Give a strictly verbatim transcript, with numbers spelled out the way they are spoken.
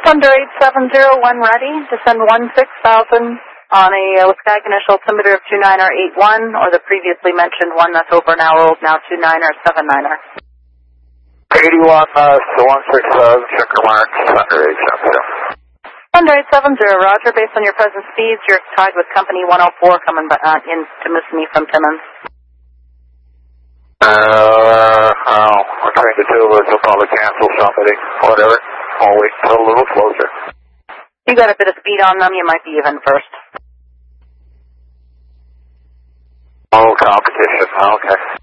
Thunder eight seven zero one ready to send one six thousand on a uh, Wisconsin altimeter of two niner eight one, or the previously mentioned one that's over an hour old now, two niner seven niner. eighty-one, uh, so one six thousand, checker mark, Thunder eight seven zero. Thunder eight seven zero, roger. Based on your present speeds, you're tied with Company one oh four coming uh, in to Moosonee from Timmins. Uh, oh, we're trying to do this, we'll probably cancel somebody, whatever. I'll wait until a little closer. You got a bit of speed on them, you might be even first. Oh, competition, okay.